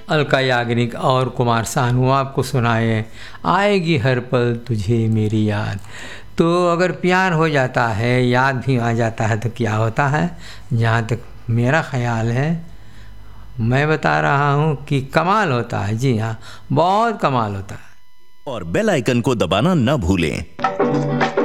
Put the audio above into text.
अलका याग्निक और कुमार सानू आपको सुनाए आएगी हर पल तुझे मेरी याद। तो अगर प्यार हो जाता है, याद भी आ जाता है, तो क्या होता है, जहाँ तक मेरा ख़्याल है, मैं बता रहा हूँ कि कमाल होता है। जी हाँ, बहुत कमाल होता है। और बेल आइकन को दबाना न भूलें।